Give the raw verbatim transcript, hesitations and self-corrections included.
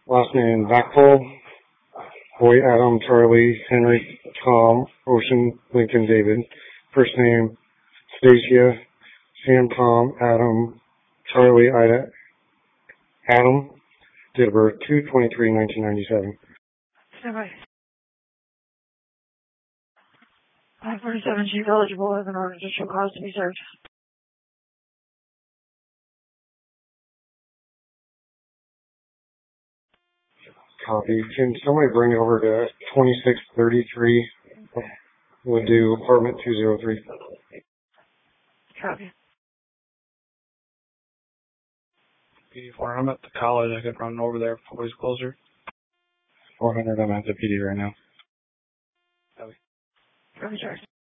Last name Vacpol, Boy Adam Charlie Henry Tom Ocean Lincoln David. First name Stacia Sam Tom Adam Charlie Ida Adam. Date of birth two twenty-three nineteen ninety-seven. Stand by. five forty-seven chief eligible as an artificial cause to be served. Copy. Can somebody bring it over to twenty-six thirty-three? We'll do apartment two oh three. Copy. P D four, I'm at the college. I could run over there before he's closer. four hundred, I'm at the P D right now. Copy. Copy, Charlie.